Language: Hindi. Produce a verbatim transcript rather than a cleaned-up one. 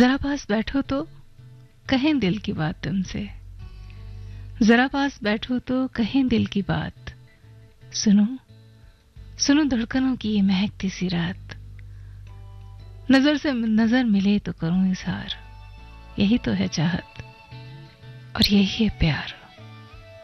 जरा पास बैठो तो कहें दिल की बात तुमसे, जरा पास बैठो तो कहें दिल की बात, सुनो सुनो धड़कनों की ये महकती सी रात, नजर से नजर मिले तो करूं इजहार, यही तो है चाहत और यही है प्यार।